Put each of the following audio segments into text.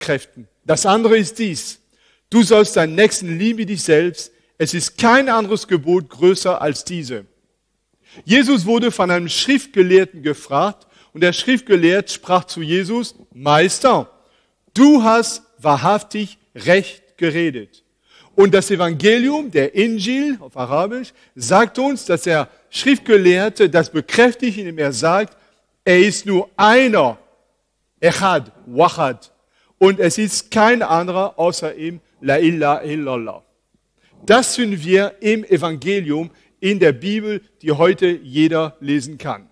Kräften. Das andere ist dies. Du sollst deinen Nächsten lieben wie dich selbst. Es ist kein anderes Gebot größer als diese. Jesus wurde von einem Schriftgelehrten gefragt und der Schriftgelehrte sprach zu Jesus, Meister, du hast wahrhaftig recht geredet. Und das Evangelium, der Injil auf Arabisch, sagt uns, dass der Schriftgelehrte das bekräftigt, indem er sagt, er ist nur einer, Echad, Wahad. Und es ist kein anderer außer ihm, La ilaha illallah. Das finden wir im Evangelium, in der Bibel, die heute jeder lesen kann.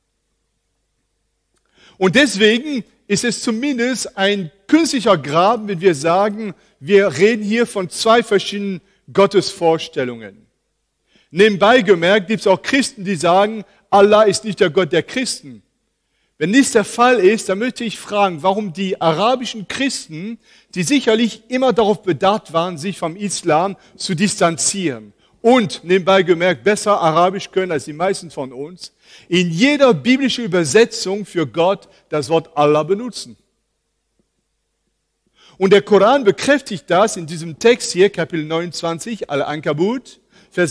Und deswegen ist es zumindest ein künstlicher Graben, wenn wir sagen, wir reden hier von zwei verschiedenen Gottesvorstellungen. Nebenbei gemerkt gibt es auch Christen, die sagen, Allah ist nicht der Gott der Christen. Wenn dies der Fall ist, dann möchte ich fragen, warum die arabischen Christen, die sicherlich immer darauf bedacht waren, sich vom Islam zu distanzieren und nebenbei gemerkt besser Arabisch können als die meisten von uns, in jeder biblischen Übersetzung für Gott das Wort Allah benutzen. Und der Koran bekräftigt das in diesem Text hier, Kapitel 29, Al-Ankabut, Vers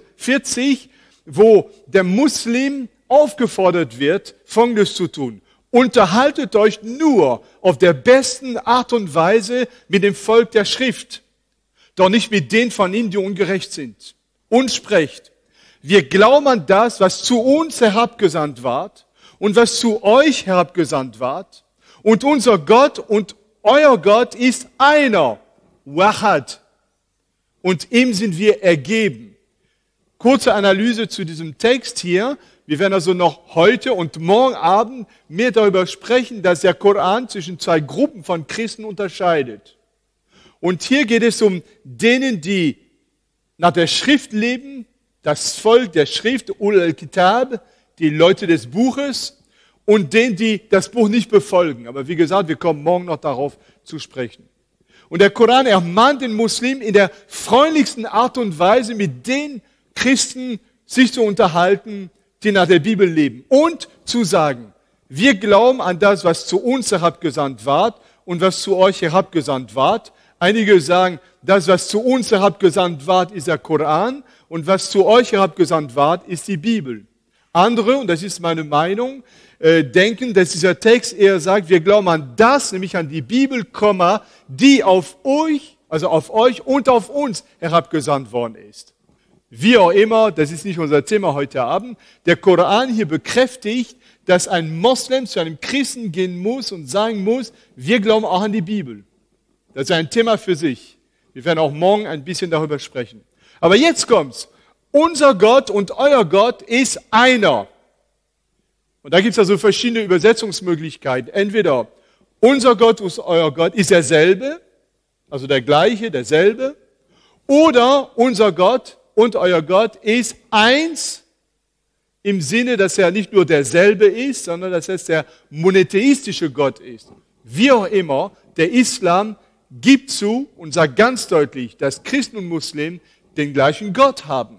46, wo der Muslim aufgefordert wird, Folgendes zu tun. Unterhaltet euch nur auf der besten Art und Weise mit dem Volk der Schrift, doch nicht mit denen von ihnen, die ungerecht sind. Und sprecht, wir glauben an das, was zu uns herabgesandt ward und was zu euch herabgesandt ward. Und unser Gott und euer Gott ist einer, Wahad. Und ihm sind wir ergeben. Kurze Analyse zu diesem Text hier. Wir werden also noch heute und morgen Abend mehr darüber sprechen, dass der Koran zwischen zwei Gruppen von Christen unterscheidet. Und hier geht es um denen, die nach der Schrift leben, das Volk der Schrift, Ul al-Kitab, die Leute des Buches, und denen, die das Buch nicht befolgen. Aber wie gesagt, wir kommen morgen noch darauf zu sprechen. Und der Koran ermahnt den Muslim in der freundlichsten Art und Weise, mit den Christen sich zu unterhalten, die nach der Bibel leben. Und zu sagen, wir glauben an das, was zu uns herabgesandt ward und was zu euch herabgesandt ward. Einige sagen, das, was zu uns herabgesandt ward, ist der Koran und was zu euch herabgesandt ward, ist die Bibel. Andere, und das ist meine Meinung, denken, dass dieser Text eher sagt, wir glauben an das, nämlich an die Bibel, die auf euch, also auf euch und auf uns herabgesandt worden ist. Wie auch immer, das ist nicht unser Thema heute Abend, der Koran hier bekräftigt, dass ein Moslem zu einem Christen gehen muss und sagen muss, wir glauben auch an die Bibel. Das ist ein Thema für sich. Wir werden auch morgen ein bisschen darüber sprechen. Aber jetzt kommt's. Unser Gott und euer Gott ist einer. Und da gibt es also verschiedene Übersetzungsmöglichkeiten. Entweder unser Gott und euer Gott ist derselbe, also der gleiche, derselbe, oder unser Gott und euer Gott ist eins, im Sinne, dass er nicht nur derselbe ist, sondern dass es der monotheistische Gott ist. Wie auch immer, der Islam gibt zu und sagt ganz deutlich, dass Christen und Muslimen den gleichen Gott haben.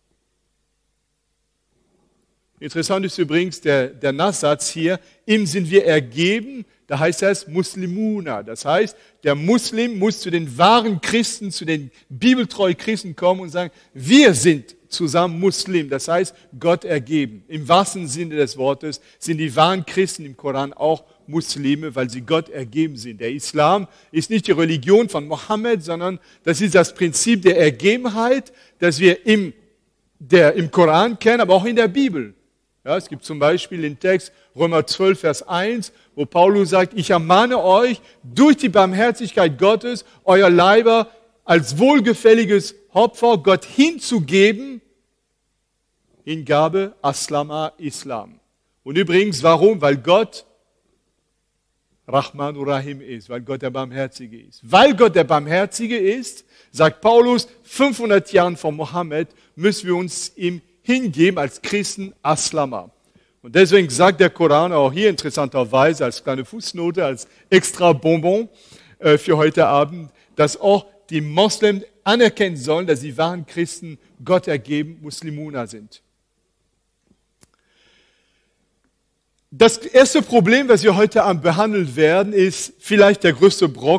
Interessant ist übrigens der Nachsatz hier, ihm sind wir ergeben, da heißt das Muslimuna. Das heißt, der Muslim muss zu den wahren Christen, zu den bibeltreuen Christen kommen und sagen, wir sind zusammen Muslim, das heißt Gott ergeben. Im wahrsten Sinne des Wortes sind die wahren Christen im Koran auch Muslime, weil sie Gott ergeben sind. Der Islam ist nicht die Religion von Mohammed, sondern das ist das Prinzip der Ergebenheit, das wir im Koran kennen, aber auch in der Bibel. Ja, es gibt zum Beispiel den Text Römer 12, Vers 1, wo Paulus sagt, ich ermahne euch, durch die Barmherzigkeit Gottes, euer Leiber als wohlgefälliges Opfer Gott hinzugeben, Hingabe, Aslama, Islam. Und übrigens, warum? Weil Gott Rahman Rahim ist, weil Gott der Barmherzige ist. Weil Gott der Barmherzige ist, sagt Paulus, 500 Jahren vor Mohammed müssen wir uns ihm hingeben als Christen Aslama. Und deswegen sagt der Koran auch hier interessanterweise als kleine Fußnote, als extra Bonbon für heute Abend, dass auch die Moslems anerkennen sollen, dass die wahren Christen Gott ergeben Muslimuna sind. Das erste Problem, was wir heute Abend behandeln werden, ist vielleicht der größte Brocken